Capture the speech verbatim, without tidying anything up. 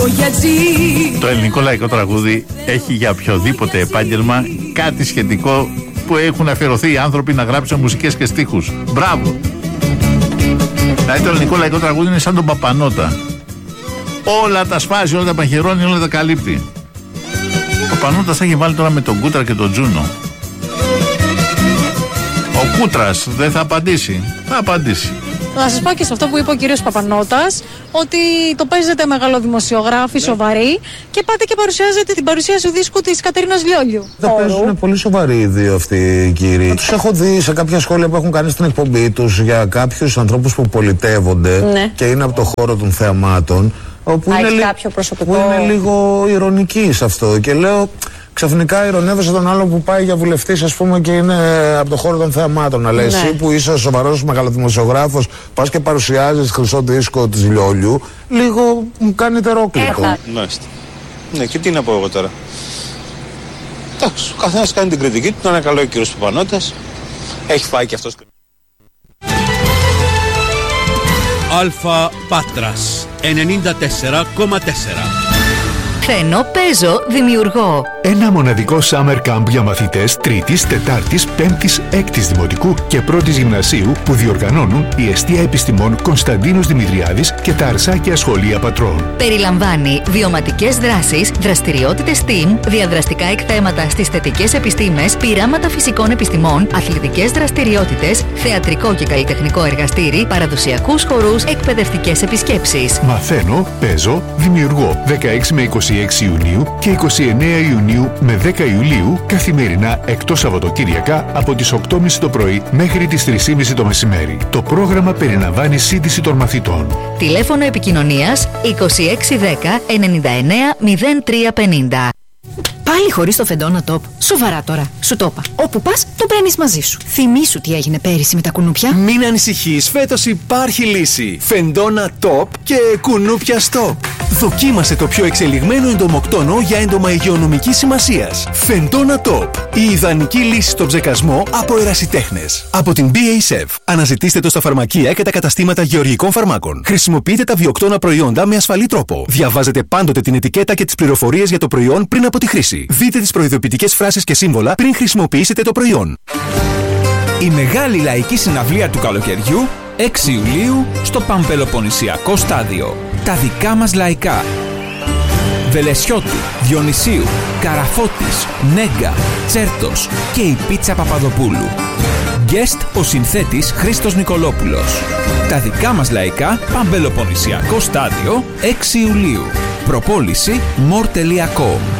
Το ελληνικό λαϊκό τραγούδι έχει για οποιοδήποτε επάγγελμα κάτι σχετικό που έχουν αφιερωθεί οι άνθρωποι να γράψουν μουσικές και στίχους. Μπράβο! Δηλαδή το ελληνικό λαϊκό τραγούδι είναι σαν τον Παπανότα. Όλα τα σφάζει, όλα τα παχαιρώνει, όλα τα καλύπτει. Ο Παπανότας θα έχει βάλει τώρα με τον Κούτρα και τον Τζούνο. Ο Κούτρας δεν θα απαντήσει. Θα απαντήσει. Να σας πω και σε αυτό που είπε ο κύριος Παπανότας, ότι το παίζετε μεγαλοδημοσιογράφοι, σοβαροί, και πάτε και παρουσιάζετε την παρουσίαση του δίσκου της Κατερίνας Λιόλιου. Τα παίζουν πολύ σοβαροί οι δύο αυτοί οι κύριοι. Τους έχω δει σε κάποια σχόλια που έχουν κάνει στην εκπομπή τους για κάποιους ανθρώπους που πολιτεύονται, ναι, και είναι από το χώρο των θεαμάτων. Όπου είναι, λι... που είναι λίγο ειρωνική σε αυτό. Και λέω, ξαφνικά ειρωνεύεσαι τον άλλο που πάει για βουλευτής, ας πούμε, και είναι από το χώρο των θεαμάτων. Αλλά ναι, εσύ που είσαι ο σοβαρός μεγαλοδημοσιογράφος, πας και παρουσιάζεις χρυσό δίσκο της Λιόλιου, λίγο μου κάνει τερόκλητο. Μάλιστα. Ναι, και τι να πω εγώ τώρα. Εντάξει, ο καθένας κάνει την κριτική του. Είναι καλό ο κύριος Παπανότας. Έχει φάει και αυτός. Αλφα Πάτρας ενενήντα τέσσερα κόμμα τέσσερα. Θένο Πέζο, δημιουργό. Ένα μοναδικό summer camp για μαθητές τρίτης, τετάρτης, πέμπτης, έκτης δημοτικού και πρώτης γυμνασίου που διοργανώνουν η Εστία Επιστημών Κωνσταντίνος Δημητριάδης και τα Αρσάκια Σχολεία Πατρών. Περιλαμβάνει βιωματικές δράσεις, δραστηριότητες STEAM, διαδραστικά εκθέματα στις θετικές επιστήμες, πειράματα φυσικών επιστημών, αθλητικές δραστηριότητες, θεατρικό και καλλιτεχνικό εργαστήρι, παραδοσιακούς χορούς, εκπαιδευτικές επισκέψεις. Μαθαίνω, παίζω, δημιουργώ. δεκαέξι με είκοσι έξι Ιουνίου και είκοσι εννέα Ιουνίου με δέκα Ιουλίου, καθημερινά εκτός Σαββατοκύριακα από τις οκτώ και μισή το πρωί μέχρι τις τρεις και μισή το μεσημέρι. Το πρόγραμμα περιλαμβάνει σύντηση των μαθητών. Τηλέφωνο επικοινωνίας είκοσι έξι δέκα ενενήντα εννέα μηδέν τρία πενήντα. Πάλι χωρίς το Φεντόνα Top. Σοβαρά τώρα. Σου το είπα. Όπου πας, το παίρνεις μαζί σου. Θυμήσου τι έγινε πέρυσι με τα κουνούπια. Μην ανησυχείς, φέτος υπάρχει λύση. Φεντόνα Top και κουνούπια Stop. Δοκίμασε το πιο εξελιγμένο εντομοκτόνο για έντομα υγειονομικής σημασίας. Φεντόνα Top. Η ιδανική λύση στον ψεκασμό από ερασιτέχνες. Από την μπι έι σι ι εφ. Αναζητήστε το στα φαρμακεία και τα καταστήματα γεωργικών φαρμάκων. Χρησιμοποιείτε τα βιοκτώνα προϊόντα με ασφαλή τρόπο. Διαβάζετε πάντοτε την ετικέτα και τις πληροφορίες για το προϊόν πριν από τη χρήση. Δείτε τις προειδοποιητικές φράσεις και σύμβολα πριν χρησιμοποιήσετε το προϊόν. Η μεγάλη λαϊκή συναυλία του καλοκαιριού, έξι Ιουλίου, στο Παμπελοποννησιακό Στάδιο. Τα δικά μας λαϊκά. Βελεσιώτη, Διονυσίου, Καραφώτης, Νέγκα, Τσέρτος και η Πίτσα Παπαδοπούλου. Guest ο συνθέτης Χρήστος Νικολόπουλος. Τα δικά μας λαϊκά, Παμπελοποννησιακό Στάδιο, έξι Ιουλίου. Προπόληση more τελεία com.